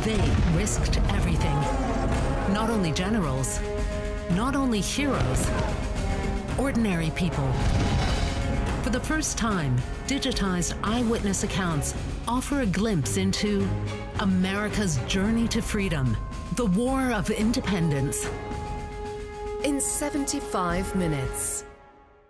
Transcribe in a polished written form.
They risked everything. Not only generals, not only heroes, ordinary people. For the first time, digitized eyewitness accounts offer a glimpse into America's journey to freedom, the War of Independence. In 75 minutes.